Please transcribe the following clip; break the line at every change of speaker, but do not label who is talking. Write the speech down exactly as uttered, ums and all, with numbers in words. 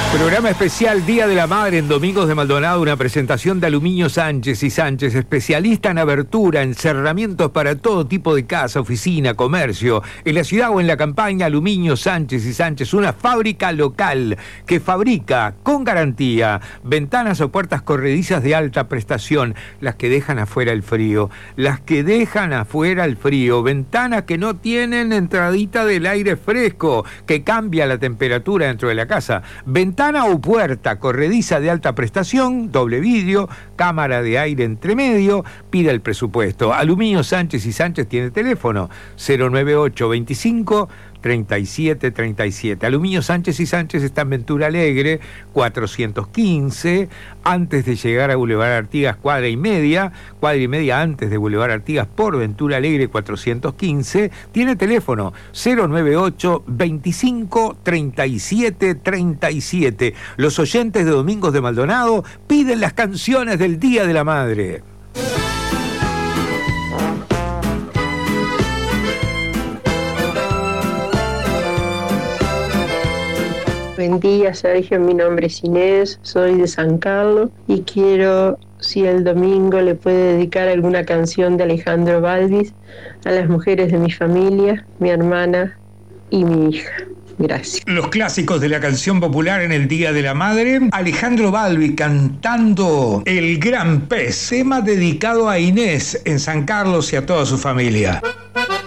Programa especial Día de la Madre en Domingos de Maldonado, una presentación de Aluminio Sánchez y Sánchez, especialista en abertura, encerramientos para todo tipo de casa, oficina, comercio. En la ciudad o en la campaña, Aluminio Sánchez y Sánchez, una fábrica local que fabrica con garantía ventanas o puertas corredizas de alta prestación, las que dejan afuera el frío, las que dejan afuera el frío, ventanas que no tienen entradita del aire fresco, que cambia la temperatura dentro de la casa, ventanas Ventana o puerta corrediza de alta prestación, doble vidrio, cámara de aire entre medio, pida el presupuesto. Aluminio Sánchez y Sánchez tiene teléfono cero nueve ocho veinticinco treinta y siete treinta y siete. Aluminio Sánchez y Sánchez está en Ventura Alegre, cuatrocientos quince, antes de llegar a Boulevard Artigas, cuadra y media, cuadra y media antes de Boulevard Artigas por Ventura Alegre, cuatrocientos quince. Tiene teléfono cero nueve ocho veinticinco treinta y siete treinta y siete. Los oyentes de Domingos de Maldonado piden las canciones del Día de la Madre.
Buen día, Sergio. Mi nombre es Inés, soy de San Carlos y quiero, si el domingo le puede dedicar alguna canción de Alejandro Balvis a las mujeres de mi familia, mi hermana y mi hija. Gracias.
Los clásicos de la canción popular en el Día de la Madre. Alejandro Balbi cantando El Gran Pez, tema dedicado a Inés en San Carlos y a toda su familia.